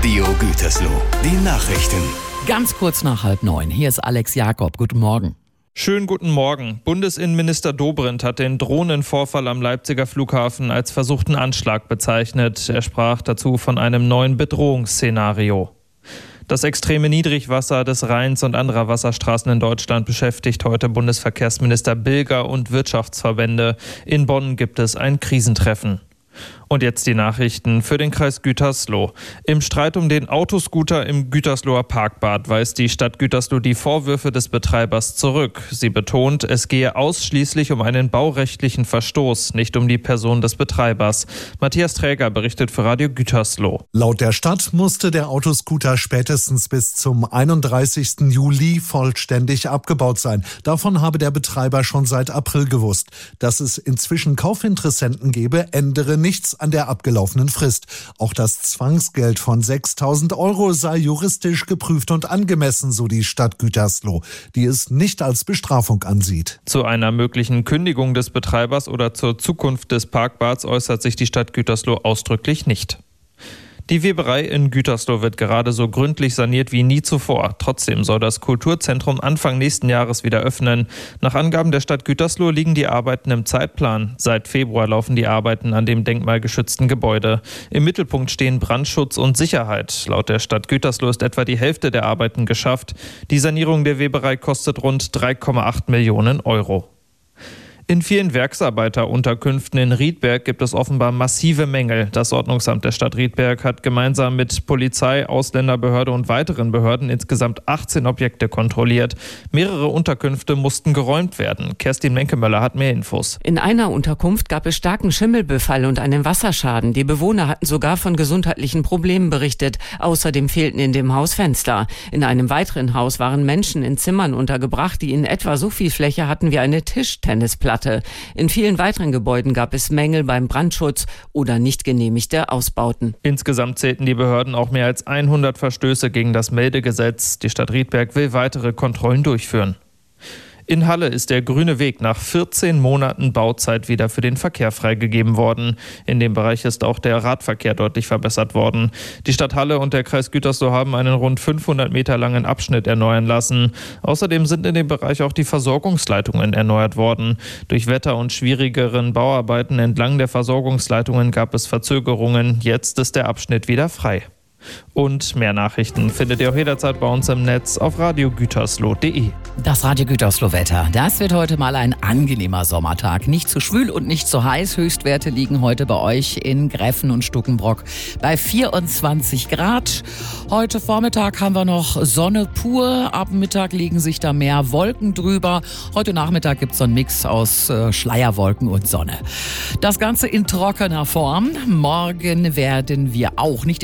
Radio Gütersloh. Die Nachrichten. Ganz kurz nach 8:30. Hier ist Alex Jakob. Guten Morgen. Schönen guten Morgen. Bundesinnenminister Dobrindt hat den Drohnenvorfall am Leipziger Flughafen als versuchten Anschlag bezeichnet. Er sprach dazu von einem neuen Bedrohungsszenario. Das extreme Niedrigwasser des Rheins und anderer Wasserstraßen in Deutschland beschäftigt heute Bundesverkehrsminister Bilger und Wirtschaftsverbände. In Bonn gibt es ein Krisentreffen. Und jetzt die Nachrichten für den Kreis Gütersloh. Im Streit um den Autoscooter im Gütersloher Parkbad weist die Stadt Gütersloh die Vorwürfe des Betreibers zurück. Sie betont, es gehe ausschließlich um einen baurechtlichen Verstoß, nicht um die Person des Betreibers. Matthias Träger berichtet für Radio Gütersloh. Laut der Stadt musste der Autoscooter spätestens bis zum 31. Juli vollständig abgebaut sein. Davon habe der Betreiber schon seit April gewusst. Dass es inzwischen Kaufinteressenten gebe, ändere nichts an der abgelaufenen Frist. Auch das Zwangsgeld von 6.000 € sei juristisch geprüft und angemessen, so die Stadt Gütersloh, die es nicht als Bestrafung ansieht. Zu einer möglichen Kündigung des Betreibers oder zur Zukunft des Parkbads äußert sich die Stadt Gütersloh ausdrücklich nicht. Die Weberei in Gütersloh wird gerade so gründlich saniert wie nie zuvor. Trotzdem soll das Kulturzentrum Anfang nächsten Jahres wieder öffnen. Nach Angaben der Stadt Gütersloh liegen die Arbeiten im Zeitplan. Seit Februar laufen die Arbeiten an dem denkmalgeschützten Gebäude. Im Mittelpunkt stehen Brandschutz und Sicherheit. Laut der Stadt Gütersloh ist etwa die Hälfte der Arbeiten geschafft. Die Sanierung der Weberei kostet rund 3,8 Millionen €. In vielen Werksarbeiterunterkünften in Riedberg gibt es offenbar massive Mängel. Das Ordnungsamt der Stadt Riedberg hat gemeinsam mit Polizei, Ausländerbehörde und weiteren Behörden insgesamt 18 Objekte kontrolliert. Mehrere Unterkünfte mussten geräumt werden. Kerstin Menkemöller hat mehr Infos. In einer Unterkunft gab es starken Schimmelbefall und einen Wasserschaden. Die Bewohner hatten sogar von gesundheitlichen Problemen berichtet. Außerdem fehlten in dem Haus Fenster. In einem weiteren Haus waren Menschen in Zimmern untergebracht, die in etwa so viel Fläche hatten wie eine Tischtennisplatte. In vielen weiteren Gebäuden gab es Mängel beim Brandschutz oder nicht genehmigte Ausbauten. Insgesamt zählten die Behörden auch mehr als 100 Verstöße gegen das Meldegesetz. Die Stadt Riedberg will weitere Kontrollen durchführen. In Halle ist der grüne Weg nach 14 Monaten Bauzeit wieder für den Verkehr freigegeben worden. In dem Bereich ist auch der Radverkehr deutlich verbessert worden. Die Stadt Halle und der Kreis Gütersloh haben einen rund 500 Meter langen Abschnitt erneuern lassen. Außerdem sind in dem Bereich auch die Versorgungsleitungen erneuert worden. Durch Wetter und schwierigeren Bauarbeiten entlang der Versorgungsleitungen gab es Verzögerungen. Jetzt ist der Abschnitt wieder frei. Und mehr Nachrichten findet ihr auch jederzeit bei uns im Netz auf radiogütersloh.de. Das Radio Gütersloh Wetter. Das wird heute mal ein angenehmer Sommertag. Nicht zu schwül und nicht zu heiß. Höchstwerte liegen heute bei euch in Greffen und Stuckenbrock bei 24 Grad. Heute Vormittag haben wir noch Sonne pur. Ab Mittag legen sich da mehr Wolken drüber. Heute Nachmittag gibt es so einen Mix aus Schleierwolken und Sonne. Das Ganze in trockener Form. Morgen werden wir auch nicht